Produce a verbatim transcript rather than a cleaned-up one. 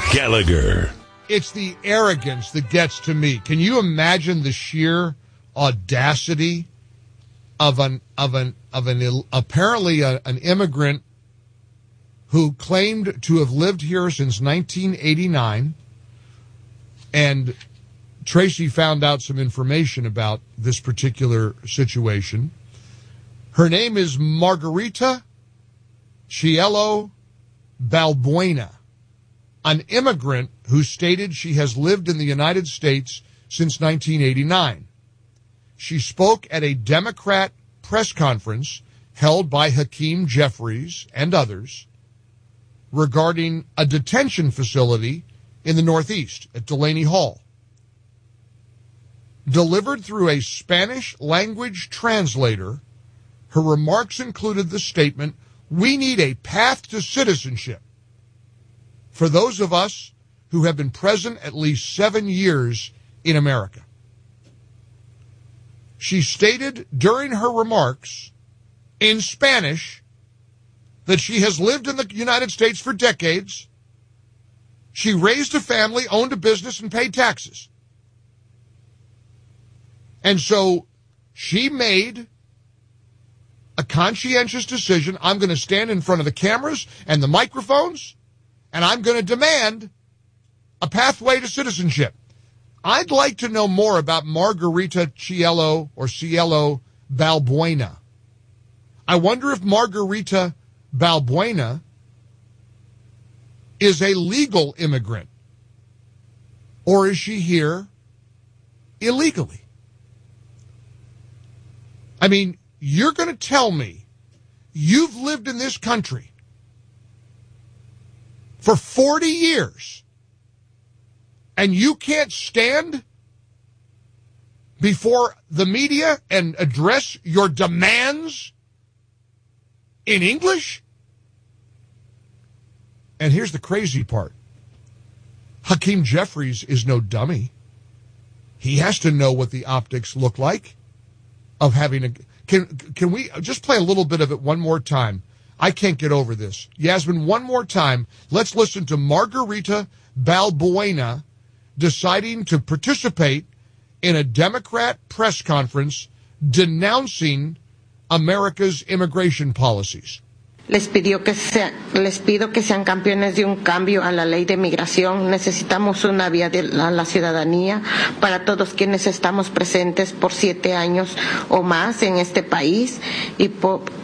Gallagher. It's the arrogance that gets to me. Can you imagine the sheer audacity of an of an of an apparently a, an immigrant who claimed to have lived here since nineteen eighty-nine, and Tracy found out some information about this particular situation. Her name is Margarita Cielo Balbuena, an immigrant who stated she has lived in the United States since nineteen eighty-nine. She spoke at a Democrat press conference held by Hakeem Jeffries and others regarding a detention facility in the Northeast at Delaney Hall. Delivered through a Spanish-language translator, her remarks included the statement, "We need a path to citizenship for those of us who have been present at least seven years in America." She stated during her remarks in Spanish that she has lived in the United States for decades. She raised a family, owned a business, and paid taxes. And so she made a conscientious decision. I'm going to stand in front of the cameras and the microphones, and I'm going to demand a pathway to citizenship. I'd like to know more about Margarita Cielo or Cielo Balbuena. I wonder if Margarita Balbuena is a legal immigrant, or is she here illegally? I mean, you're going to tell me you've lived in this country for forty years and you can't stand before the media and address your demands in English? And here's the crazy part. Hakeem Jeffries is no dummy. He has to know what the optics look like of having a... Can can we just play a little bit of it one more time? I can't get over this. Yasmin, one more time. Let's listen to Margarita Balbuena deciding to participate in a Democrat press conference denouncing America's immigration policies. Les pidió que sea, les pido que sean campeones de un cambio a la ley de migración. Necesitamos una vía de la, la ciudadanía para todos quienes estamos presentes por siete años o más en este país y por,